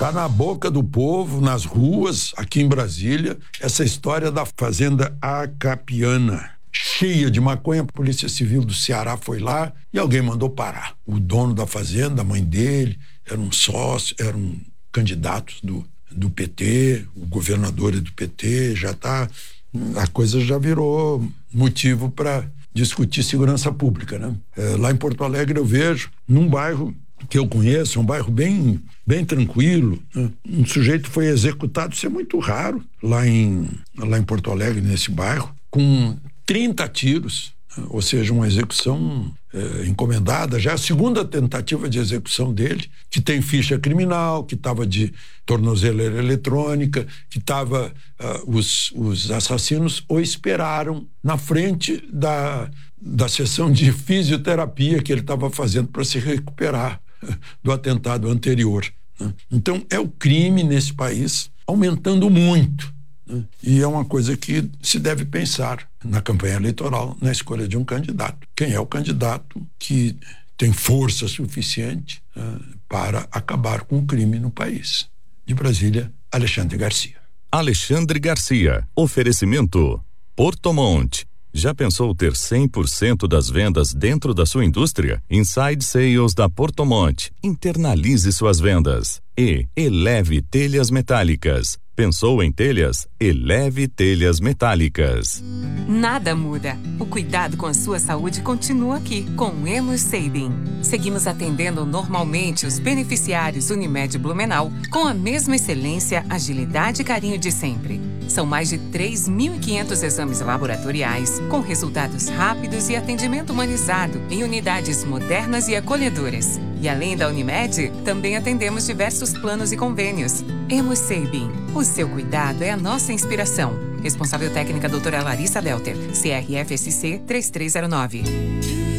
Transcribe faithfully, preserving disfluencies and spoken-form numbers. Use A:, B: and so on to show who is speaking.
A: Está na boca do povo, nas ruas, aqui em Brasília, essa história da fazenda Acapiana, cheia de maconha. A Polícia Civil do Ceará foi lá e alguém mandou parar. O dono da fazenda, a mãe dele, eram sócios, eram candidatos do, do P T, o governador é do P T, já tá, a coisa já virou motivo para discutir segurança pública, né? É, lá em Porto Alegre eu vejo, num bairro que eu conheço, um bairro bem, bem tranquilo, né? Um sujeito foi executado, isso é muito raro, lá em, lá em Porto Alegre, nesse bairro, com trinta tiros, ou seja, uma execução é, encomendada, já é a segunda tentativa de execução dele, que tem ficha criminal, que estava de tornozeleira eletrônica, que estava, uh, os, os assassinos o esperaram na frente da, da sessão de fisioterapia que ele estava fazendo para se recuperar do atentado anterior, né? Então é o crime nesse país aumentando muito, né? E é uma coisa que se deve pensar na campanha eleitoral, na escolha de um candidato. Quem é o candidato que tem força suficiente uh, para acabar com o crime no país? De Brasília, Alexandre Garcia.
B: Alexandre Garcia. Oferecimento Portomont. Já pensou ter cem por cento das vendas dentro da sua indústria? Inside Sales da Portomont. Internalize suas vendas. E Eleve Telhas Metálicas. Pensou em telhas? Eleve Telhas Metálicas.
C: Nada muda. O cuidado com a sua saúde continua aqui, com o Hemus Sabin. Seguimos atendendo normalmente os beneficiários Unimed Blumenau com a mesma excelência, agilidade e carinho de sempre. São mais de três mil e quinhentos exames laboratoriais, com resultados rápidos e atendimento humanizado em unidades modernas e acolhedoras. E além da Unimed, também atendemos diversos planos e convênios. Hemus Sabin. O seu cuidado é a nossa inspiração. Responsável técnica doutora Larissa Belter, C R F S C três três zero nove.